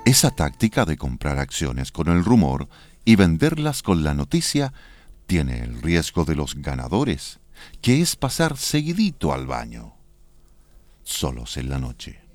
Esa táctica de comprar acciones con el rumor y venderlas con la noticia tiene el riesgo de los ganadores, que es pasar seguidito al baño. Solos en la noche.